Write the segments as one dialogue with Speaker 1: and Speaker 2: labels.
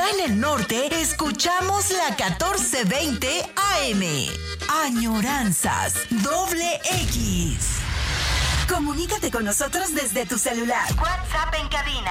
Speaker 1: Acá en el norte escuchamos la 1420 AM. Añoranzas doble X. Comunícate con nosotros desde tu celular. WhatsApp en cabina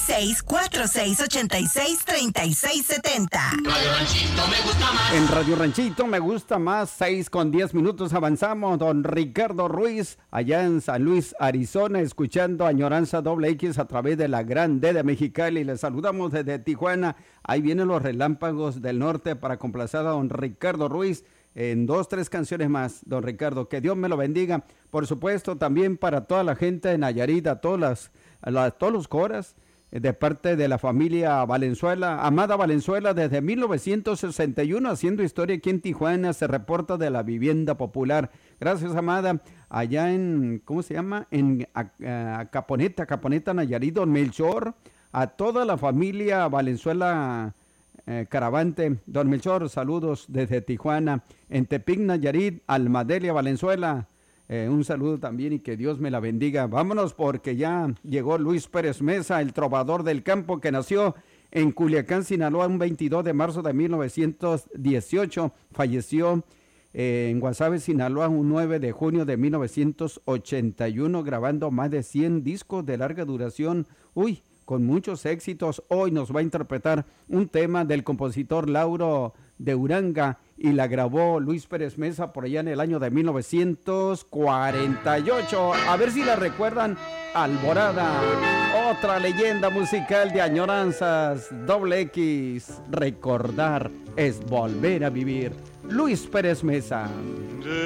Speaker 1: 6646863670.
Speaker 2: Radio Ranchito me gusta más.
Speaker 3: En Radio Ranchito me gusta más. 6:10 avanzamos. Don Ricardo Ruiz, allá en San Luis, Arizona, escuchando Añoranza doble X a través de la Gran D de Mexicali. Les saludamos desde Tijuana. Ahí vienen los relámpagos del norte para complacer a don Ricardo Ruiz en 2-3 canciones más. Don Ricardo, que Dios me lo bendiga. Por supuesto, también para toda la gente de Nayarit, a todos los coras, de parte de la familia Valenzuela, Amada Valenzuela, desde 1961, haciendo historia aquí en Tijuana, se reporta de la vivienda popular. Gracias, Amada. Allá en, ¿cómo se llama? En Caponeta, Nayarit, don Melchor, a toda la familia Valenzuela Caravante. Don Melchor, saludos desde Tijuana. En Tepic, Nayarit, Almadelia Valenzuela, un saludo también y que Dios me la bendiga. Vámonos porque ya llegó Luis Pérez Mesa, el trovador del campo, que nació en Culiacán, Sinaloa, un 22 de marzo de 1918. Falleció en Guasave, Sinaloa, un 9 de junio de 1981, grabando más de 100 discos de larga duración. Con muchos éxitos. Hoy nos va a interpretar un tema del compositor Lauro de Uranga y la grabó Luis Pérez Mesa por allá en el año de 1948. A ver si la recuerdan. Alborada, otra leyenda musical de Añoranzas doble X. Recordar es volver a vivir. Luis Pérez Mesa.